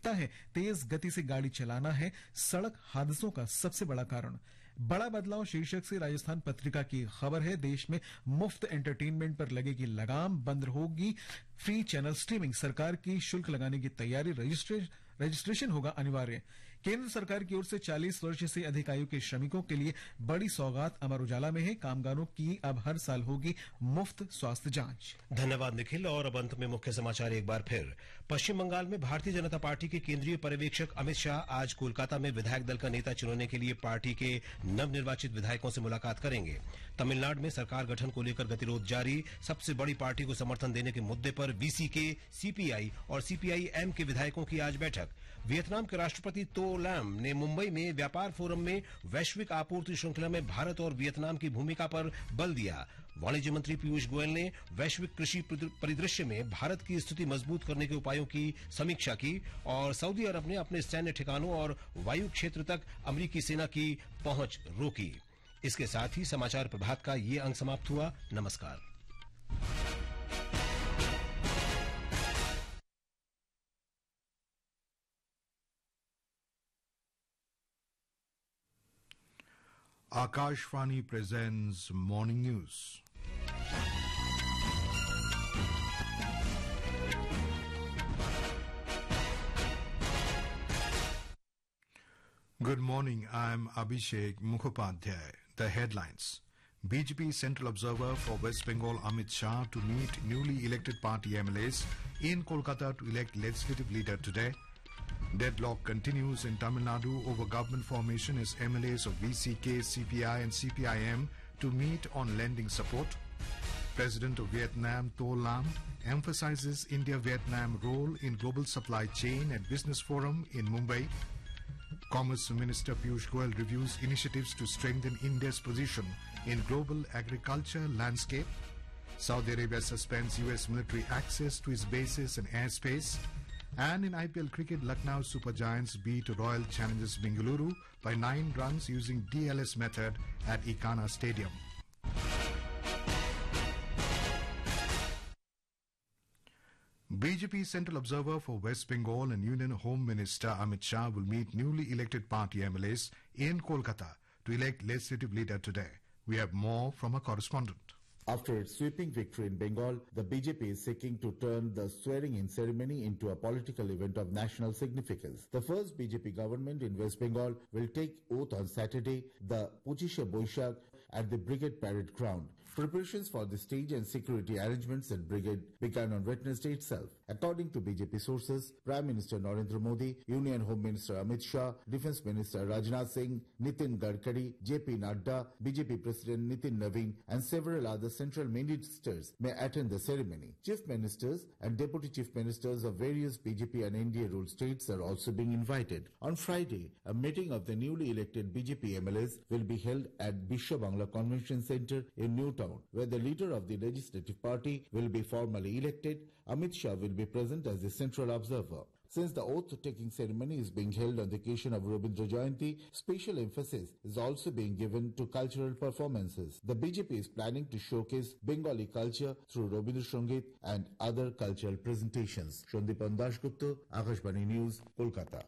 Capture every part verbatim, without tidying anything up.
लगता है तेज गति से गाड़ी चलाना है सड़क हादसों का सबसे बड़ा कारण। बड़ा बदलाव शीर्षक से राजस्थान पत्रिका की खबर है, देश में मुफ्त एंटरटेनमेंट पर लगेगी लगाम, बंद होगी फ्री चैनल स्ट्रीमिंग, सरकार की शुल्क लगाने की तैयारी, रजिस्ट्रे, रजिस्ट्रेशन होगा अनिवार्य। केंद्र सरकार की ओर से चालीस वर्ष से अधिक आयु के श्रमिकों के लिए बड़ी सौगात अमर उजाला में है, कामगारों की अब हर साल होगी मुफ्त स्वास्थ्य जांच। धन्यवाद निखिल। और अब अंत में मुख्य समाचार एक बार फिर। पश्चिम बंगाल में भारतीय जनता पार्टी के केंद्रीय पर्यवेक्षक अमित शाह आज कोलकाता में विधायक दल का नेता चुनने के लिए पार्टी के नवनिर्वाचित विधायकों से मुलाकात करेंगे। तमिलनाडु में सरकार गठन को लेकर गतिरोध जारी, सबसे बड़ी पार्टी को समर्थन देने के मुद्दे पर वीसीके, सीपीआई और सीपीआई-एम के विधायकों की आज बैठक। वियतनाम के राष्ट्रपति तो लैम ने मुंबई में व्यापार फोरम में वैश्विक आपूर्ति श्रृंखला में भारत और वियतनाम की भूमिका पर बल दिया। वाणिज्य मंत्री पीयूष गोयल ने वैश्विक कृषि परिदृश्य में भारत की स्थिति मजबूत करने के उपायों की समीक्षा की। और सऊदी अरब ने अपने सैन्य ठिकानों और वायु क्षेत्र तक अमेरिकी सेना की पहुंच रोकी। इसके साथ ही समाचार प्रभात का ये अंक समाप्त हुआ। नमस्कार। Akashvani presents Morning News. Good morning, I'm Abhishek Mukhopadhyay. The headlines. B J P Central Observer for West Bengal Amit Shah to meet newly elected party M L As in Kolkata to elect legislative leader today. Deadlock continues in Tamil Nadu over government formation as M L As of V C K, C P I and C P I M to meet on lending support. President of Vietnam To Lam emphasizes India-Vietnam role in global supply chain at Business Forum in Mumbai. Commerce Minister Piyush Goyal reviews initiatives to strengthen India's position in global agriculture landscape. Saudi Arabia suspends U S military access to its bases and airspace. And in I P L cricket, Lucknow Super Giants beat Royal Challengers Bengaluru by nine runs using D L S method at Ikana Stadium. B J P Central Observer for West Bengal and Union Home Minister Amit Shah will meet newly elected party M L As in Kolkata to elect legislative leader today. We have more from a correspondent. After its sweeping victory in Bengal, the B J P is seeking to turn the swearing-in ceremony into a political event of national significance. The first B J P government in West Bengal will take oath on Saturday, the Pochisha Boishakh, at the Brigade Parade Ground. Preparations for the stage and security arrangements at Brigade began on Wednesday itself. According to B J P sources, Prime Minister Narendra Modi, Union Home Minister Amit Shah, Defence Minister Rajnath Singh, Nitin Gadkari, J P Nadda, B J P President Nitin Naveen and several other central ministers may attend the ceremony. Chief Ministers and Deputy Chief Ministers of various B J P and N D A-ruled states are also being invited. On Friday, a meeting of the newly elected B J P M L As will be held at Bishwa Bangla Convention Centre in Newtown, where the leader of the Legislative Party will be formally elected. Amit Shah will be present as the central observer. Since the oath-taking ceremony is being held on the occasion of Rabindra Jayanti, special emphasis is also being given to cultural performances. The B J P is planning to showcase Bengali culture through Rabindra Sangeet and other cultural presentations. Shandipan Dashgupta, Akashvani News, Kolkata.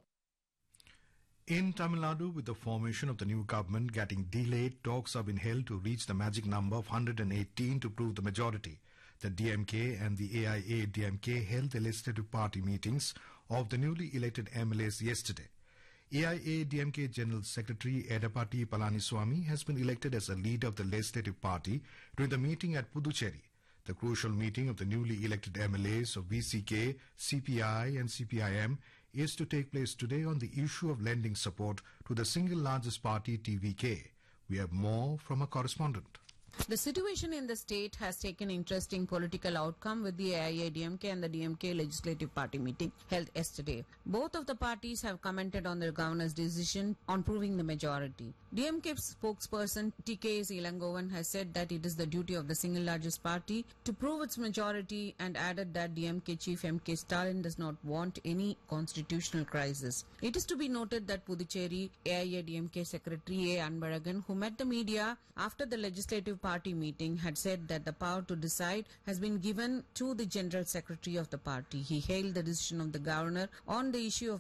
In Tamil Nadu, with the formation of the new government getting delayed, talks have been held to reach the magic number of one hundred eighteen to prove the majority. The D M K and the A I A D M K held the legislative party meetings of the newly elected M L As yesterday. A I A D M K General Secretary Edapati Palaniswamy has been elected as a leader of the legislative party during the meeting at Puducherry. The crucial meeting of the newly elected M L As of V C K, C P I and C P I M is to take place today on the issue of lending support to the single largest party T V K. We have more from a correspondent. The situation in the state has taken interesting political outcome with the A I A D M K and the D M K Legislative Party meeting held yesterday. Both of the parties have commented on their governor's decision on proving the majority. D M K spokesperson T K S Ilangovan has said that it is the duty of the single largest party to prove its majority and added that D M K chief M K Stalin does not want any constitutional crisis. It is to be noted that Puducherry A I A D M K Secretary A. Anbaragan, who met the media after the legislative party meeting, had said that the power to decide has been given to the General Secretary of the party. He hailed the decision of the governor on the issue of